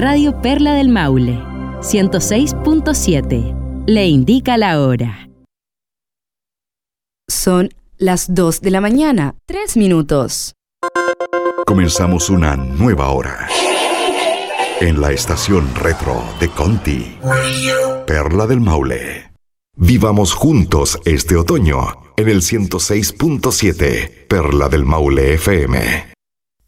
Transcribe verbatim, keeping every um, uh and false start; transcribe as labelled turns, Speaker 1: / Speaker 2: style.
Speaker 1: Radio Perla del Maule, ciento seis punto siete. Le indica la hora.
Speaker 2: Son las dos de la mañana, tres minutos.
Speaker 3: Comenzamos una nueva hora en la estación retro de Conti, Perla del Maule. Vivamos juntos este otoño en el ciento seis punto siete, Perla del Maule F M.